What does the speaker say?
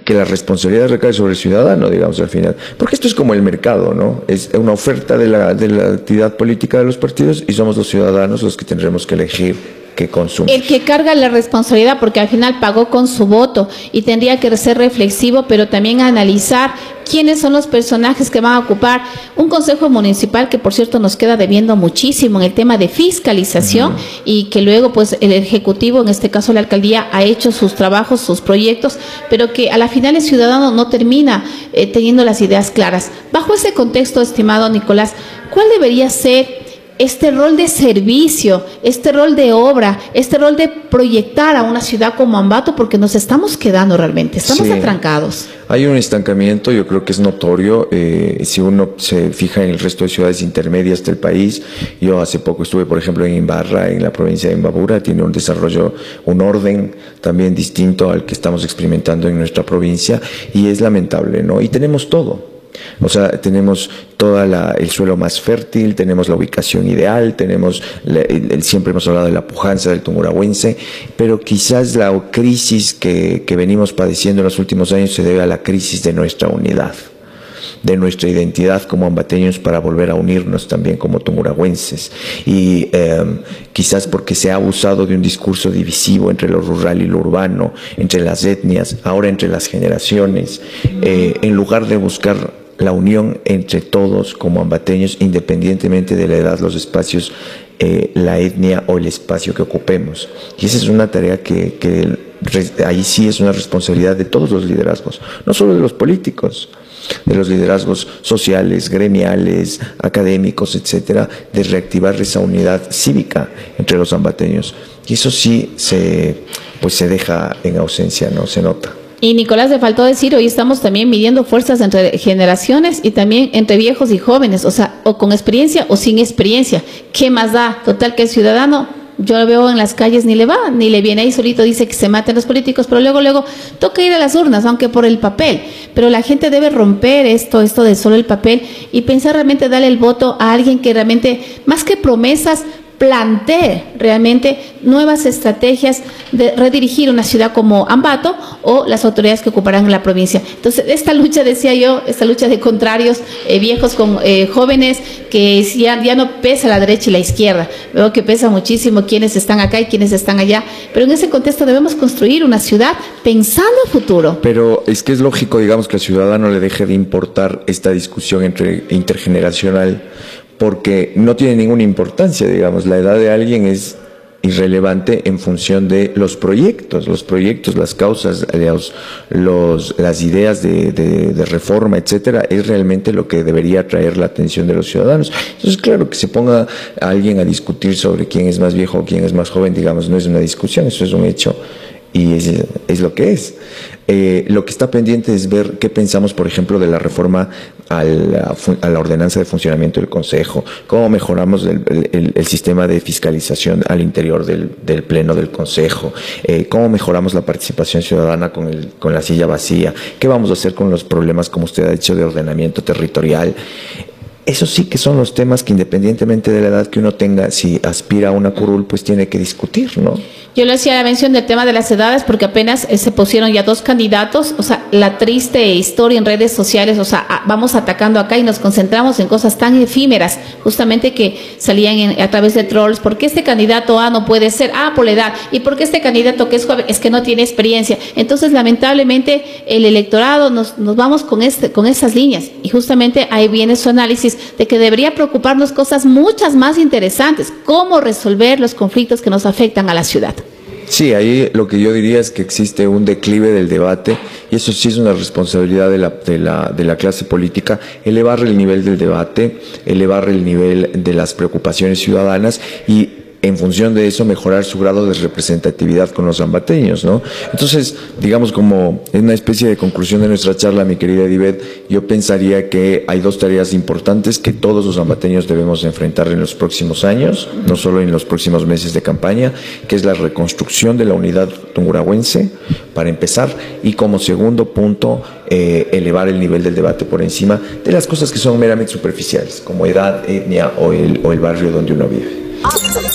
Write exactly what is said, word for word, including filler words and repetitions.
que la responsabilidad recae sobre el ciudadano, digamos, al final. Porque esto es como el mercado, ¿no? Es una oferta de la, de la actividad política de los partidos y somos los ciudadanos los que tendremos que elegir que consume. El que carga la responsabilidad porque al final pagó con su voto y tendría que ser reflexivo, pero también analizar quiénes son los personajes que van a ocupar un consejo municipal que, por cierto, nos queda debiendo muchísimo en el tema de fiscalización. Uh-huh. Y que luego pues el ejecutivo, en este caso la alcaldía, ha hecho sus trabajos, sus proyectos, pero que a la final el ciudadano no termina eh, teniendo las ideas claras. Bajo ese contexto, estimado Nicolás, ¿cuál debería ser este rol de servicio, este rol de obra, este rol de proyectar a una ciudad como Ambato? Porque nos estamos quedando realmente, estamos sí, atrancados. Hay un estancamiento, yo creo que es notorio, eh, si uno se fija en el resto de ciudades intermedias del país. Yo hace poco estuve, por ejemplo, en Ibarra, en la provincia de Imbabura, tiene un desarrollo, un orden también distinto al que estamos experimentando en nuestra provincia, y es lamentable, ¿no? Y tenemos todo. O sea, tenemos todo el suelo más fértil, tenemos la ubicación ideal, tenemos, la, el, el, siempre hemos hablado de la pujanza del tungurahüense, pero quizás la crisis que, que venimos padeciendo en los últimos años se debe a la crisis de nuestra unidad, de nuestra identidad como ambateños, para volver a unirnos también como tungurahüenses. Y eh, quizás porque se ha abusado de un discurso divisivo entre lo rural y lo urbano, entre las etnias, ahora entre las generaciones, eh, en lugar de buscar la unión entre todos como ambateños, independientemente de la edad, los espacios, eh, la etnia o el espacio que ocupemos. Y esa es una tarea que, que ahí sí es una responsabilidad de todos los liderazgos, no solo de los políticos, de los liderazgos sociales, gremiales, académicos, etcétera, de reactivar esa unidad cívica entre los ambateños. Y eso sí se, pues se deja en ausencia, ¿no? Se nota. Y Nicolás, le faltó decir, hoy estamos también midiendo fuerzas entre generaciones y también entre viejos y jóvenes, o sea, o con experiencia o sin experiencia. ¿Qué más da? Total, que el ciudadano, yo lo veo en las calles, ni le va, ni le viene, ahí solito dice que se maten los políticos, pero luego, luego toca ir a las urnas, aunque por el papel. Pero la gente debe romper esto, esto de solo el papel, y pensar realmente darle el voto a alguien que realmente, más que promesas, plantee realmente nuevas estrategias de redirigir una ciudad como Ambato o las autoridades que ocuparán la provincia. Entonces, esta lucha, decía yo, esta lucha de contrarios, eh, viejos con eh, jóvenes, que ya, ya no pesa la derecha y la izquierda. Veo que pesa muchísimo quienes están acá y quienes están allá, pero en ese contexto debemos construir una ciudad pensando en futuro. Pero es que es lógico, digamos, que al ciudadano le deje de importar esta discusión entre intergeneracional, porque no tiene ninguna importancia, digamos, la edad de alguien es irrelevante en función de los proyectos, los proyectos, las causas, los, los, las ideas de, de, de reforma, etcétera, es realmente lo que debería atraer la atención de los ciudadanos. Entonces, claro, que se ponga a alguien a discutir sobre quién es más viejo o quién es más joven, digamos, no es una discusión, eso es un hecho. Y es, es lo que es. Eh, lo que está pendiente es ver qué pensamos, por ejemplo, de la reforma a la, a la ordenanza de funcionamiento del Consejo, cómo mejoramos el, el, el sistema de fiscalización al interior del, del Pleno del Consejo, eh, cómo mejoramos la participación ciudadana con, el, con la silla vacía, qué vamos a hacer con los problemas, como usted ha dicho, de ordenamiento territorial. Esos sí que son los temas que, independientemente de la edad que uno tenga, si aspira a una curul, pues tiene que discutir, ¿no? Yo le hacía la mención del tema de las edades porque apenas eh, se pusieron ya dos candidatos, o sea, la triste historia en redes sociales, o sea, a, vamos atacando acá y nos concentramos en cosas tan efímeras, justamente que salían en, a través de trolls. ¿Por qué este candidato A no puede ser? Ah, por la edad. ¿Y por qué este candidato que es joven? Es que no tiene experiencia. Entonces, lamentablemente, el electorado nos, nos vamos con, este, con esas líneas, y justamente ahí viene su análisis de que debería preocuparnos cosas muchas más interesantes, cómo resolver los conflictos que nos afectan a la ciudad. Sí, ahí lo que yo diría es que existe un declive del debate, y eso sí es una responsabilidad de la, de la, de la clase política, elevar el nivel del debate, elevar el nivel de las preocupaciones ciudadanas y, en función de eso, mejorar su grado de representatividad con los ambateños, ¿no? Entonces, digamos, como en una especie de conclusión de nuestra charla, mi querida Edibet, yo pensaría que hay dos tareas importantes que todos los ambateños debemos enfrentar en los próximos años, no solo en los próximos meses de campaña, que es la reconstrucción de la unidad tungurahüense, para empezar, y como segundo punto, eh, elevar el nivel del debate por encima de las cosas que son meramente superficiales, como edad, etnia o el, o el barrio donde uno vive.